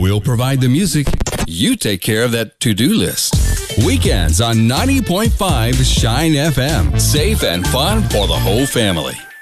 We'll provide the music. You take care of that to-do list. Weekends on 90.5 Shine FM. Safe and fun for the whole family.